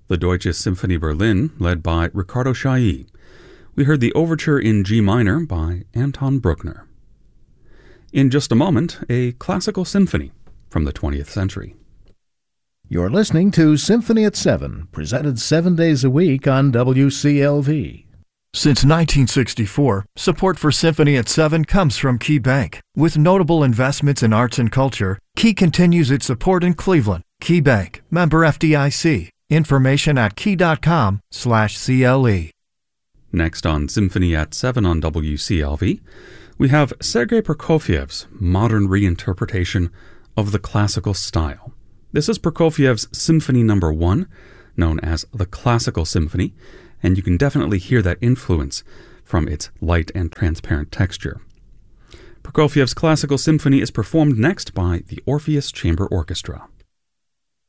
the Deutsche Symphonie Berlin, led by Riccardo Chailly. We heard the overture in G minor by Anton Bruckner. In just a moment, a classical symphony from the 20th century. You're listening to Symphony at 7, presented 7 days a week on WCLV. Since 1964, support for Symphony at 7 comes from Key Bank. With notable investments in arts and culture, Key continues its support in Cleveland. Key Bank, member FDIC. Information at key.com/CLE. Next on Symphony at 7 on WCLV, we have Sergei Prokofiev's modern reinterpretation of the classical style. This is Prokofiev's Symphony No. 1, known as the Classical Symphony, and you can definitely hear that influence from its light and transparent texture. Prokofiev's Classical Symphony is performed next by the Orpheus Chamber Orchestra.